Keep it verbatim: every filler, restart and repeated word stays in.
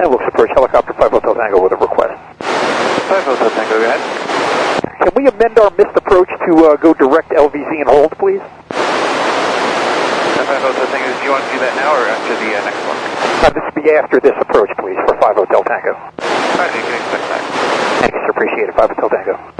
And looks approach helicopter five Hotel Tango with a request. five Hotel Tango, go ahead. Can we amend our missed approach to uh, go direct L V Z and hold, please? five Hotel Tango, do you want to do that now or after the uh, next one? Uh, this would be after this approach, please, for five Hotel Tango. Alright, you can expect that. Thank you, sir. Appreciate it. five Hotel Tango.